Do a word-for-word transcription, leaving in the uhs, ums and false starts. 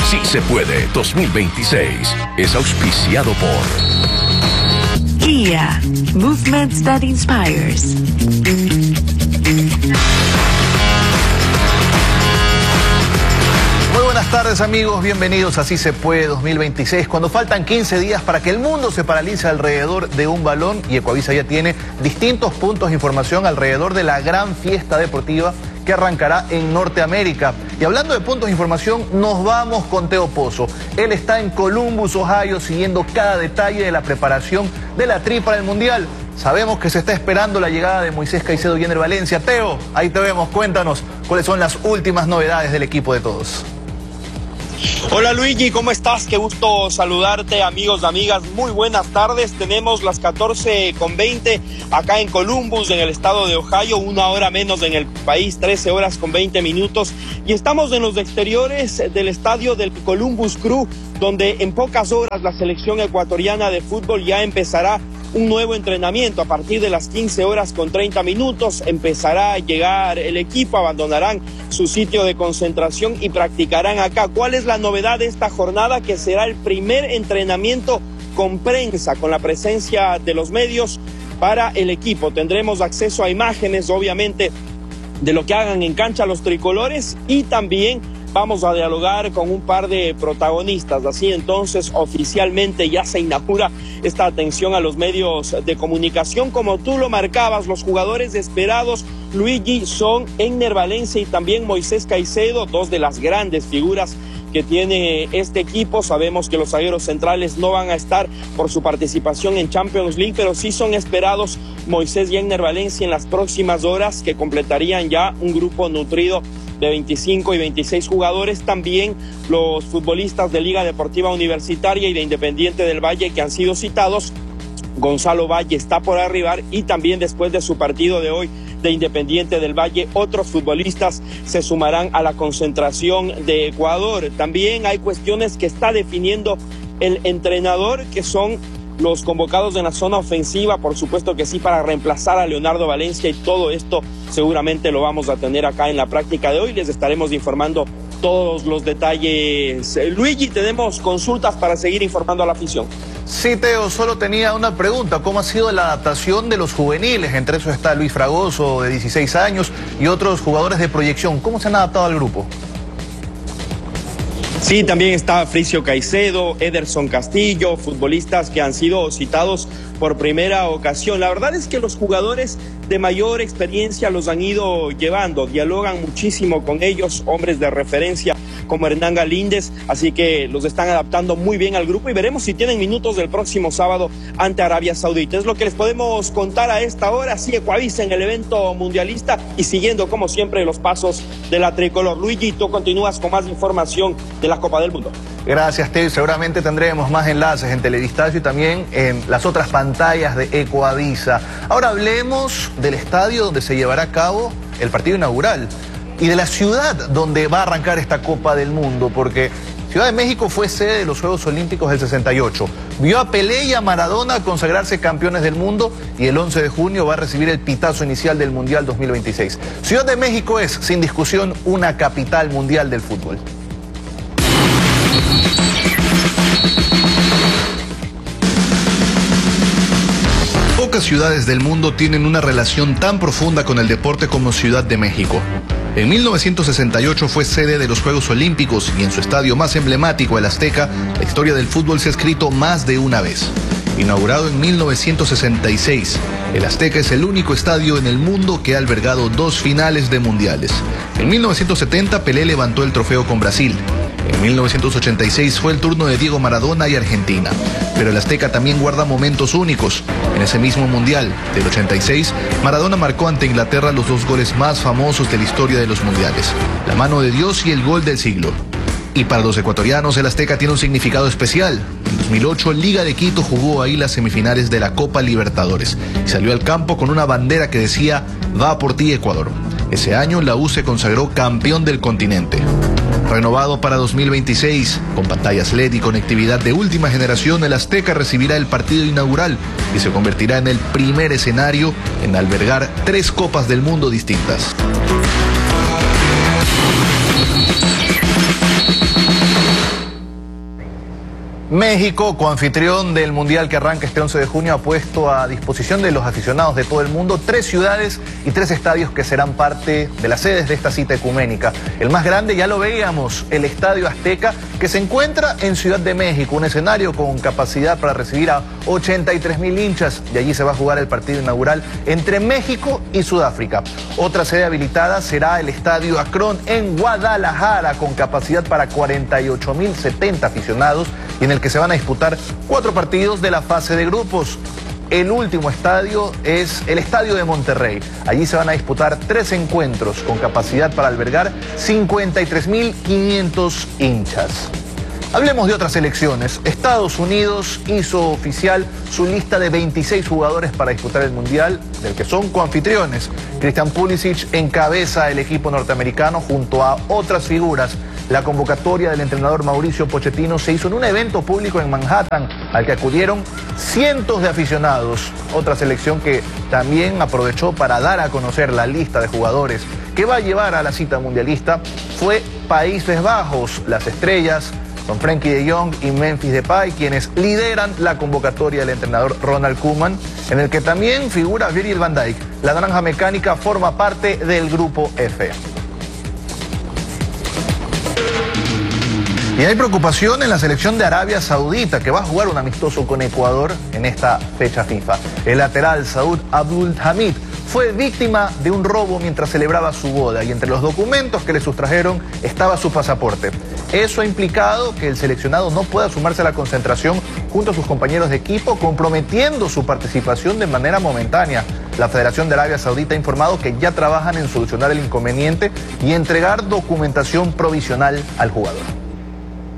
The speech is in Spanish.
Sí se puede dos mil veintiséis es auspiciado por Kia, movement that inspires. Muy buenas tardes, amigos, bienvenidos a Así se puede dos mil veintiséis, cuando faltan quince días para que el mundo se paralice alrededor de un balón, y Ecuavisa ya tiene distintos puntos de información alrededor de la gran fiesta deportiva que arrancará en Norteamérica. Y hablando de puntos de información, nos vamos con Teo Pozo. Él está en Columbus, Ohio, siguiendo cada detalle de la preparación de la tri para el Mundial. Sabemos que se está esperando la llegada de Moisés Caicedo y Ener Valencia. Teo, ahí te vemos, cuéntanos cuáles son las últimas novedades del equipo de todos. Hola Luigi, ¿cómo estás? Qué gusto saludarte, amigos y amigas. Muy buenas tardes. Tenemos las catorce con veinte acá en Columbus, en el estado de Ohio, una hora menos en el país, trece horas con veinte minutos. Y estamos en los exteriores del estadio del Columbus Crew, donde en pocas horas la selección ecuatoriana de fútbol ya empezará un nuevo entrenamiento. A partir de las quince horas con treinta minutos empezará a llegar el equipo, abandonarán su sitio de concentración y practicarán acá. ¿Cuál es la novedad de esta jornada? Que será el primer entrenamiento con prensa, con la presencia de los medios para el equipo. Tendremos acceso a imágenes, obviamente, de lo que hagan en cancha los tricolores, y también vamos a dialogar con un par de protagonistas. Así entonces oficialmente ya se inaugura esta atención a los medios de comunicación. Como tú lo marcabas, los jugadores esperados, Luigi, son Ener Valencia y también Moisés Caicedo, dos de las grandes figuras que tiene este equipo. Sabemos que los zagueros centrales no van a estar por su participación en Champions League, pero sí son esperados Moisés y Ener Valencia en las próximas horas, que completarían ya un grupo nutrido de veinticinco y veintiséis jugadores. También los futbolistas de Liga Deportiva Universitaria y de Independiente del Valle que han sido citados. Gonzalo Valle está por arribar, y también después de su partido de hoy de Independiente del Valle, otros futbolistas se sumarán a la concentración de Ecuador. También hay cuestiones que está definiendo el entrenador, que son los convocados en la zona ofensiva, por supuesto que sí, para reemplazar a Leonardo Valencia, y todo esto seguramente lo vamos a tener acá en la práctica de hoy. Les estaremos informando todos los detalles. Luigi, tenemos consultas para seguir informando a la afición. Sí, Teo, solo tenía una pregunta. ¿Cómo ha sido la adaptación de los juveniles? Entre esos está Luis Fragoso, de dieciséis años, y otros jugadores de proyección. ¿Cómo se han adaptado al grupo? Sí, también está Fricio Caicedo, Ederson Castillo, futbolistas que han sido citados por primera ocasión. La verdad es que los jugadores de mayor experiencia los han ido llevando, dialogan muchísimo con ellos, hombres de referencia como Hernán Galíndez, así que los están adaptando muy bien al grupo, y veremos si tienen minutos del próximo sábado ante Arabia Saudita. Es lo que les podemos contar a esta hora. Sí, Ecuavisa en el evento mundialista y siguiendo como siempre los pasos de la tricolor. Luigi, tú continúas con más información de la Copa del Mundo. Gracias, Teo. Seguramente tendremos más enlaces en Televistacio y también en las otras pantallas de Ecuavisa. Ahora hablemos del estadio donde se llevará a cabo el partido inaugural y de la ciudad donde va a arrancar esta Copa del Mundo, porque Ciudad de México fue sede de los Juegos Olímpicos del sesenta y ocho. Vio a Pelé y a Maradona consagrarse campeones del mundo, y el once de junio va a recibir el pitazo inicial del Mundial dos mil veintiséis. Ciudad de México es, sin discusión, una capital mundial del fútbol. Pocas ciudades del mundo tienen una relación tan profunda con el deporte como Ciudad de México. En mil novecientos sesenta y ocho fue sede de los Juegos Olímpicos, y en su estadio más emblemático, el Azteca, la historia del fútbol se ha escrito más de una vez. Inaugurado en mil novecientos sesenta y seis, el Azteca es el único estadio en el mundo que ha albergado dos finales de mundiales. En mil novecientos setenta, Pelé levantó el trofeo con Brasil. En mil novecientos ochenta y seis fue el turno de Diego Maradona y Argentina. Pero el Azteca también guarda momentos únicos. En ese mismo Mundial del ochenta y seis, Maradona marcó ante Inglaterra los dos goles más famosos de la historia de los mundiales: la mano de Dios y el gol del siglo. Y para los ecuatorianos, el Azteca tiene un significado especial. En dos mil ocho, Liga de Quito jugó ahí las semifinales de la Copa Libertadores y salió al campo con una bandera que decía: "Va por ti, Ecuador". Ese año, la U se consagró campeón del continente. Renovado para dos mil veintiséis, con pantallas L E D y conectividad de última generación, el Azteca recibirá el partido inaugural y se convertirá en el primer escenario en albergar tres Copas del Mundo distintas. México, coanfitrión del Mundial que arranca este once de junio, ha puesto a disposición de los aficionados de todo el mundo tres ciudades y tres estadios que serán parte de las sedes de esta cita ecuménica. El más grande, ya lo veíamos, el Estadio Azteca, que se encuentra en Ciudad de México, un escenario con capacidad para recibir a ochenta y tres mil hinchas, y allí se va a jugar el partido inaugural entre México y Sudáfrica. Otra sede habilitada será el Estadio Akron en Guadalajara, con capacidad para cuarenta y ocho mil setenta aficionados, y en el que se van a disputar cuatro partidos de la fase de grupos. El último estadio es el Estadio de Monterrey. Allí se van a disputar tres encuentros con capacidad para albergar cincuenta y tres mil quinientos hinchas. Hablemos de otras selecciones. Estados Unidos hizo oficial su lista de veintiséis jugadores para disputar el Mundial, del que son coanfitriones. Christian Pulisic encabeza el equipo norteamericano junto a otras figuras. La convocatoria del entrenador Mauricio Pochettino se hizo en un evento público en Manhattan, al que acudieron cientos de aficionados. Otra selección que también aprovechó para dar a conocer la lista de jugadores que va a llevar a la cita mundialista fue Países Bajos. Las estrellas son Frenkie de Jong y Memphis Depay, quienes lideran la convocatoria del entrenador Ronald Koeman, en el que también figura Virgil van Dijk. La naranja mecánica forma parte del grupo F. Y hay preocupación en la selección de Arabia Saudita, que va a jugar un amistoso con Ecuador en esta fecha FIFA. El lateral Saud Abdulhamid fue víctima de un robo mientras celebraba su boda, y entre los documentos que le sustrajeron estaba su pasaporte. Eso ha implicado que el seleccionado no pueda sumarse a la concentración junto a sus compañeros de equipo, comprometiendo su participación de manera momentánea. La Federación de Arabia Saudita ha informado que ya trabajan en solucionar el inconveniente y entregar documentación provisional al jugador.